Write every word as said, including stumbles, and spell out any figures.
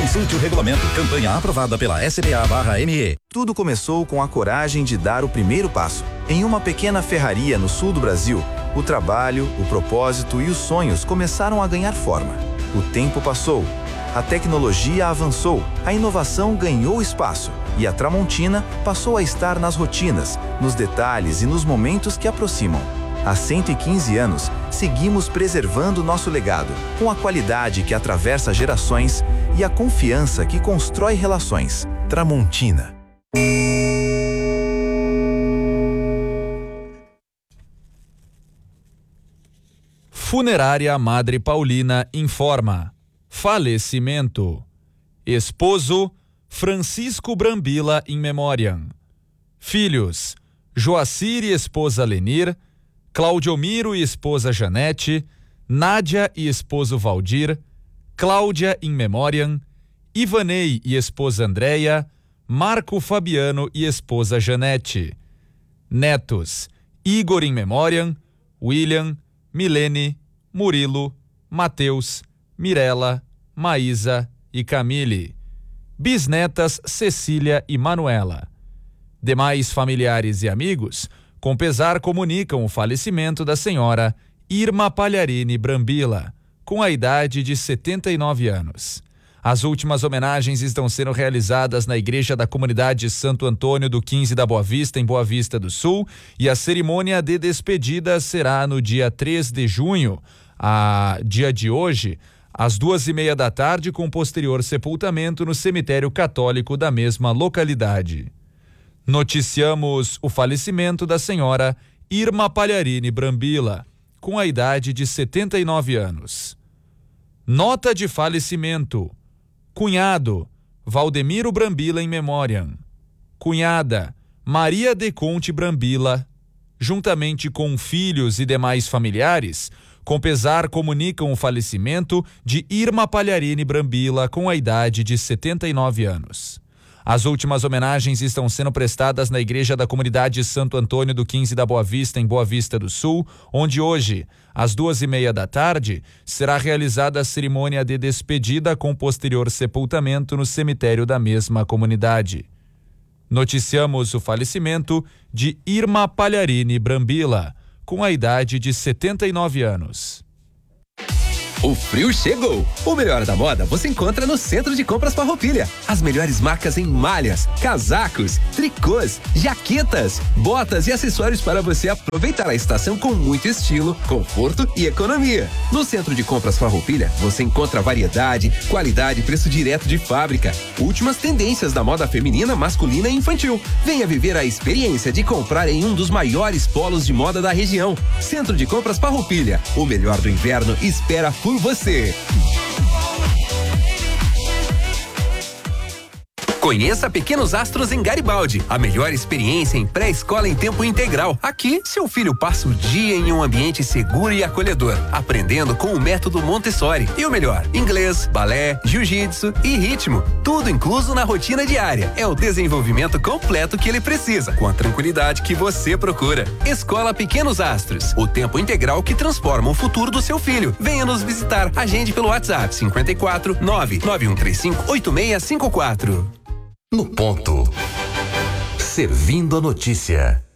Consulte o regulamento. Campanha aprovada pela S B A barra M E. Tudo começou com a coragem de dar o primeiro passo. Em uma pequena ferraria no sul do Brasil, o trabalho, o propósito e os sonhos começaram a ganhar forma. O tempo passou, a tecnologia avançou, a inovação ganhou espaço e a Tramontina passou a estar nas rotinas, nos detalhes e nos momentos que aproximam. Há cento e quinze anos, seguimos preservando nosso legado, com a qualidade que atravessa gerações e a confiança que constrói relações. Tramontina. Funerária Madre Paulina informa: falecimento. Esposo Francisco Brambila in memoriam. Filhos Joacir e esposa Lenir, Claudiomiro e esposa Janete, Nádia e esposo Valdir, Cláudia in memoriam, Ivanei e esposa Andréia, Marco Fabiano e esposa Janete. Netos Igor in memoriam, William, Milene, Murilo, Mateus, Mirela, Maísa e Camille. Bisnetas Cecília e Manuela. Demais familiares e amigos, com pesar, comunicam o falecimento da senhora Irma Palharini Brambila, com a idade de setenta e nove anos. As últimas homenagens estão sendo realizadas na Igreja da Comunidade Santo Antônio do quinze da Boa Vista, em Boa Vista do Sul, e a cerimônia de despedida será no dia três de junho, a dia de hoje, às duas e meia da tarde, com posterior sepultamento no cemitério católico da mesma localidade. Noticiamos o falecimento da senhora Irma Palharini Brambila, com a idade de setenta e nove anos. Nota de falecimento: cunhado Valdemiro Brambila in memoriam. Cunhada Maria de Conte Brambila, juntamente com filhos e demais familiares, com pesar comunicam o falecimento de Irma Palharini Brambila, com a idade de setenta e nove anos. As últimas homenagens estão sendo prestadas na Igreja da Comunidade Santo Antônio do quinze da Boa Vista, em Boa Vista do Sul, onde hoje, às duas e meia da tarde, será realizada a cerimônia de despedida com posterior sepultamento no cemitério da mesma comunidade. Noticiamos o falecimento de Irma Palharini Brambila, com a idade de setenta e nove anos. O frio chegou! O melhor da moda você encontra no Centro de Compras Farroupilha. As melhores marcas em malhas, casacos, tricôs, jaquetas, botas e acessórios para você aproveitar a estação com muito estilo, conforto e economia. No Centro de Compras Farroupilha você encontra variedade, qualidade e preço direto de fábrica. Últimas tendências da moda feminina, masculina e infantil. Venha viver a experiência de comprar em um dos maiores polos de moda da região. Centro de Compras Farroupilha. O melhor do inverno espera por você. Conheça Pequenos Astros em Garibaldi, a melhor experiência em pré-escola em tempo integral. Aqui, seu filho passa o dia em um ambiente seguro e acolhedor, aprendendo com o método Montessori. E o melhor, inglês, balé, jiu-jitsu e ritmo, tudo incluso na rotina diária. É o desenvolvimento completo que ele precisa, com a tranquilidade que você procura. Escola Pequenos Astros, o tempo integral que transforma o futuro do seu filho. Venha nos visitar. Agende pelo WhatsApp cinquenta e quatro, nove nove um três cinco, oito seis cinco quatro. No ponto. Servindo a notícia.